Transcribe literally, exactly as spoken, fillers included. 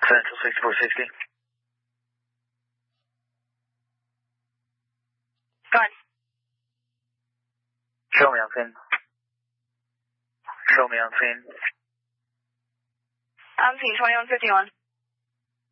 Central sixty-four sixty. Go ahead. Show me on scene. Show me on scene. On scene, twenty-one fifty-one.